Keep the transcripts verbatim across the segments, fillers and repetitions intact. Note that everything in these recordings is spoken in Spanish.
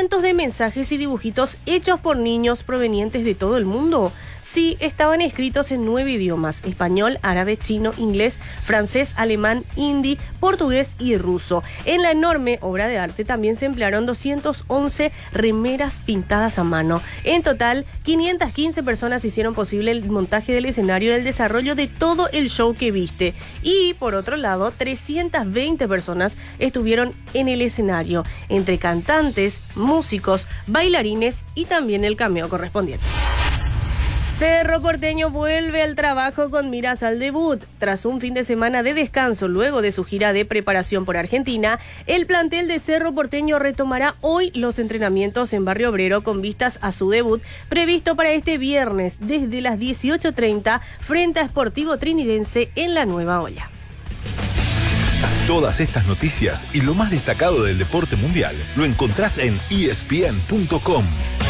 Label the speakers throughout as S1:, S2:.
S1: cientos de mensajes y dibujitos hechos por niños provenientes de todo el mundo. Sí, estaban escritos en nueve idiomas: español, árabe, chino, inglés, francés, alemán, hindi, portugués y ruso. En la enorme obra de arte también se emplearon doscientas once remeras pintadas a mano. En total, quinientas quince personas hicieron posible el montaje del escenario y el desarrollo de todo el show que viste. Y, por otro lado, trescientas veinte personas estuvieron en el escenario, entre cantantes, músicos, bailarines y también el cameo correspondiente. Cerro Porteño vuelve al trabajo con miras al debut. Tras un fin de semana de descanso luego de su gira de preparación por Argentina, el plantel de Cerro Porteño retomará hoy los entrenamientos en Barrio Obrero con vistas a su debut previsto para este viernes desde las dieciocho treinta frente a Sportivo Trinidense en la Nueva Olla.
S2: Todas estas noticias y lo más destacado del deporte mundial lo encontrás en E S P N punto com.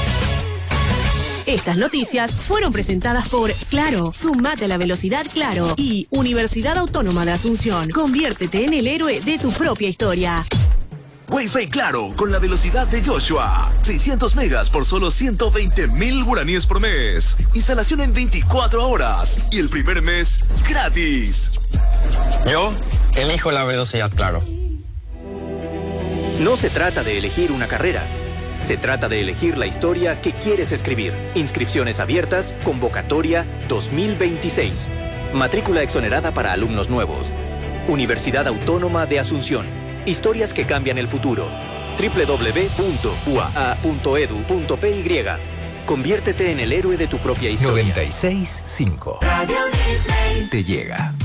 S3: Estas noticias fueron presentadas por Claro, sumate a la velocidad Claro y Universidad Autónoma de Asunción. Conviértete en el héroe de tu propia historia.
S4: Wi-Fi Claro, con la velocidad de Joshua. seiscientos megas por solo ciento veinte mil guaraníes por mes. Instalación en veinticuatro horas. Y el primer mes, gratis.
S5: Yo elijo la velocidad Claro.
S6: No se trata de elegir una carrera. Se trata de elegir la historia que quieres escribir. Inscripciones abiertas, convocatoria dos mil veintiséis. Matrícula exonerada para alumnos nuevos. Universidad Autónoma de Asunción. Historias que cambian el futuro. doble u doble u doble u punto u a a punto e d u punto p y. Conviértete en el héroe de tu propia historia.
S7: noventa y seis punto cinco. Radio Disney te llega.